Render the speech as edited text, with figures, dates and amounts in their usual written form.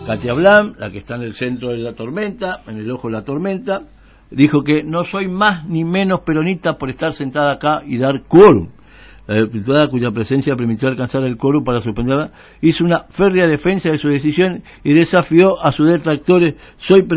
Katia Blam, la que está en el centro de la tormenta, en el ojo de la tormenta, dijo que no soy más ni menos peronista por estar sentada acá y dar quórum. La diputada, cuya presencia permitió alcanzar el quórum para suspenderla, hizo una férrea defensa de su decisión y desafió a sus detractores: soy